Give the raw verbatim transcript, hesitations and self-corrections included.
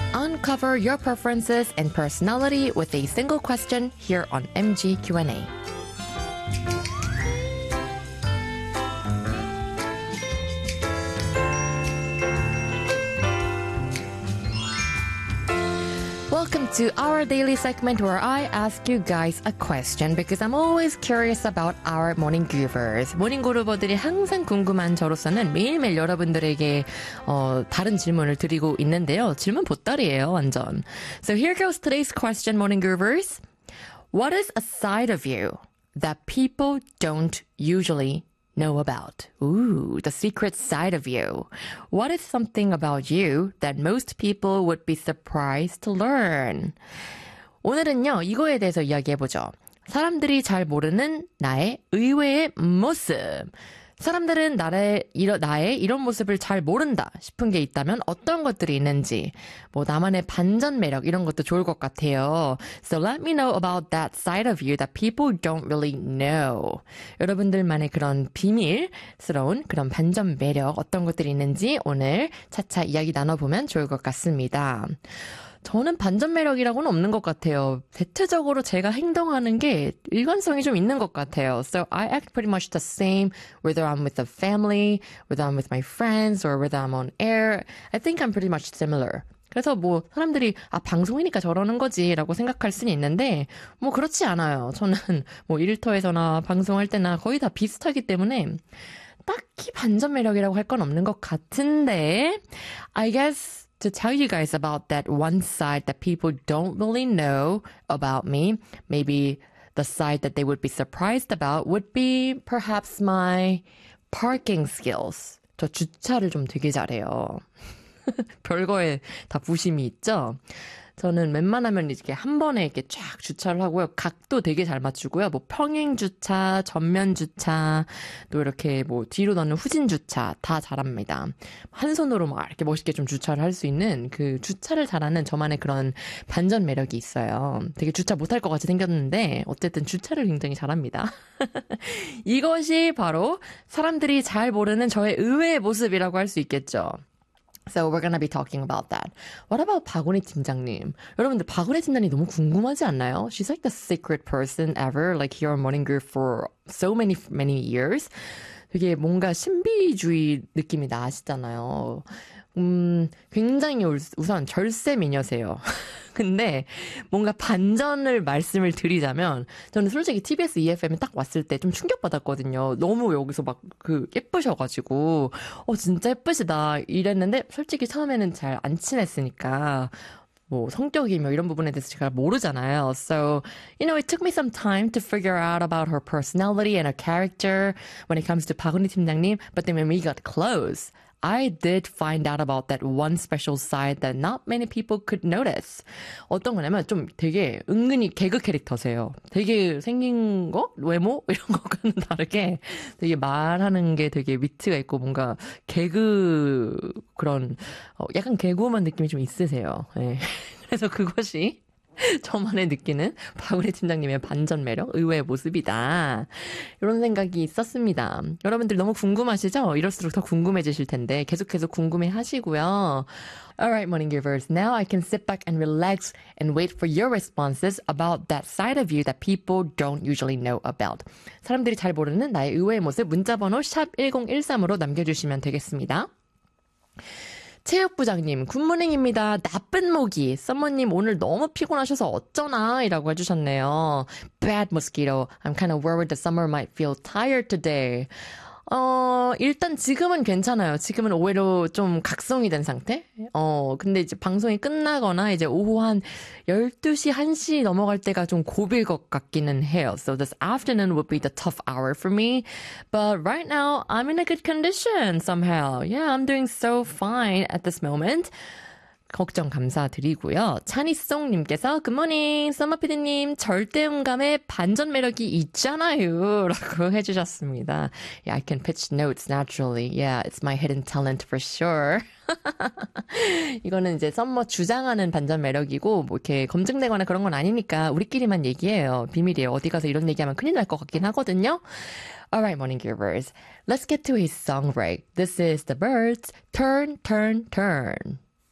Uncover your preferences and personality with a single question here on 엠지 Q and A. Welcome to our daily segment where I ask you guys a question because I'm always curious about our morning groovers. 모닝 그루버들이 항상 궁금한 저로서는 매일매일 여러분들에게 어, 다른 질문을 드리고 있는데요. 질문 보따리예요, 완전. So here goes today's question, morning groovers. What is a side of you that people don't usually know about? Ooh, the secret side of you. What is something about you that most people would be surprised to learn? 오늘은요, 이거에 대해서 이야기해보죠. 사람들이 잘 모르는 나의 의외의 모습. 사람들은 나의, 이러, 나의 이런 모습을 잘 모른다 싶은 게 있다면 어떤 것들이 있는지, 뭐 나만의 반전 매력 이런 것도 좋을 것 같아요. So let me know about that side of you that people don't really know. 여러분들만의 그런 비밀스러운 그런 반전 매력 어떤 것들이 있는지 오늘 차차 이야기 나눠보면 좋을 것 같습니다. 저는 반전 매력이라고는 없는 것 같아요. 대체적으로 제가 행동하는 게 일관성이 좀 있는 것 같아요. So I act pretty much the same whether I'm with the family, whether I'm with my friends, or whether I'm on air. I think I'm pretty much similar. 그래서 뭐 사람들이 아 방송이니까 저러는 거지라고 생각할 수는 있는데 뭐 그렇지 않아요. 저는 뭐 일터에서나 방송할 때나 거의 다 비슷하기 때문에 딱히 반전 매력이라고 할 건 없는 것 같은데 I guess to tell you guys about that one side that people don't really know about me, maybe the side that they would be surprised about would be perhaps my parking skills. 저 주차를 좀 되게 잘해요. 별거에 다 부심이 있죠? 저는 웬만하면 이렇게 한 번에 이렇게 쫙 주차를 하고요. 각도 되게 잘 맞추고요. 뭐 평행 주차, 전면 주차, 또 이렇게 뭐 뒤로 넣는 후진 주차 다 잘합니다. 한 손으로 막 이렇게 멋있게 좀 주차를 할 수 있는 그 주차를 잘하는 저만의 그런 반전 매력이 있어요. 되게 주차 못할 것 같이 생겼는데 어쨌든 주차를 굉장히 잘합니다. 이것이 바로 사람들이 잘 모르는 저의 의외의 모습이라고 할 수 있겠죠. So we're gonna be talking about that. What about 박은희 팀장님? 여러분들 박은희 팀장님 너무 궁금하지 않나요? She's like the secret person ever, like here on Morning Groove for so many, many years. 되게 뭔가 신비주의 느낌이 나시잖아요. 음, 굉장히 우선 절세 미녀세요. 근데 뭔가 반전을 말씀을 드리자면 저는 솔직히 티비에스 이에프엠에 딱 왔을 때 좀 충격받았거든요. 너무 여기서 막 그 예쁘셔가지고 어 진짜 예쁘시다 이랬는데 솔직히 처음에는 잘 안 친했으니까 뭐 성격이 뭐 이런 부분에 대해서 제가 모르잖아요. So, you know, it took me some time to figure out about her personality and her character when it comes to 박은희 팀장님. But then when we got close, I did find out about that one special side that not many people could notice. 어떤 거냐면 좀 되게 은근히 개그 캐릭터세요. 되게 생긴 거? 외모? 이런 것과는 다르게 되게 말하는 게 되게 위트가 있고 뭔가 개그 그런 어, 약간 개그우먼 느낌이 좀 있으세요. 네. 그래서 그것이 저만의 느끼는 박은희 팀장님의 반전 매력, 의외의 모습이다. 이런 생각이 있었습니다. 여러분들 너무 궁금하시죠? 이럴수록 더 궁금해지실 텐데 계속해서 궁금해 하시고요. Alright, morning givers. Now I can sit back and relax and wait for your responses about that side of you that people don't usually know about. 사람들이 잘 모르는 나의 의외의 모습 문자번호 샵 일공일삼으로 남겨주시면 되겠습니다. 체육부장님, 굿모닝입니다. 나쁜 모기. 썸머님 오늘 너무 피곤하셔서 어쩌나? 이라고 해주셨네요. Bad mosquito. I'm kind of worried the summer might feel tired today. 어, 일단 지금은 괜찮아요. 지금은 오히려 좀 각성이 된 상태? 어, 근데 이제 방송이 끝나거나 이제 오후 한 열두 시, 한 시 넘어갈 때가 좀 고비일 것 같기는 해요. So this afternoon would be the tough hour for me. But right now, I'm in a good condition somehow. Yeah, I'm doing so fine at this moment. 걱정 감사드리고요. 찬이송님께서 굿모닝 썸머피디님 절대음감의 반전 매력이 있잖아요 라고 해주셨습니다. Yeah, I can pitch notes naturally. Yeah, it's my hidden talent for sure. 이거는 이제 썸머 주장하는 반전 매력이고 뭐 이렇게 검증되거나 그런 건 아니니까 우리끼리만 얘기해요. 비밀이에요. 어디 가서 이런 얘기하면 큰일 날 것 같긴 하거든요. Alright, morning givers. Let's get to a song break. This is The Birds, Turn, Turn, Turn.